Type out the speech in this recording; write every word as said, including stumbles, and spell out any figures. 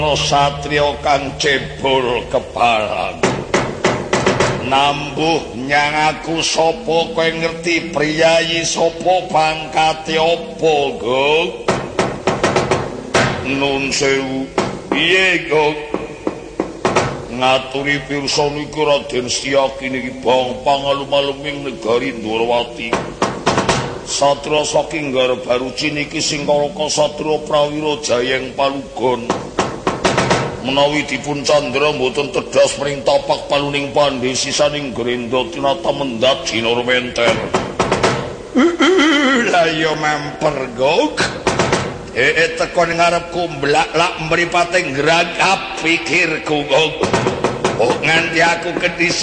Satrio kang cebol kepalang nambuh nyang aku sapa kowe ngerti priyayi sapa pangkate apa Gog nun sewu piye Gog ngaturi pirsa niku Raden Setyaki niki bang pangalum-aluming negari Ndorowati Satria saking Garbaruci niki sing kalaka Satria Prawira Jayeng Palugon menawi dipun candra mboten tedhas mring tapak paluning pandhe sisaning Grendra tinata mendhat jinur menter. Lah yo memper Gog. Eh teko ning ngarepku mblak-lak mripate ngragap pikirku Gog. Oh nganti aku kedisi